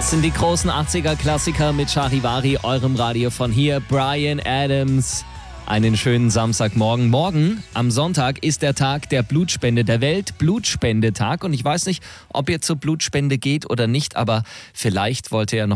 Das sind die großen 80er-Klassiker mit Charivari, eurem Radio von hier. Bryan Adams. Einen schönen Samstagmorgen. Morgen, am Sonntag, ist der Tag der Blutspende, der Weltblutspendetag. Und ich weiß nicht, ob ihr zur Blutspende geht oder nicht, aber vielleicht wollt ihr ja noch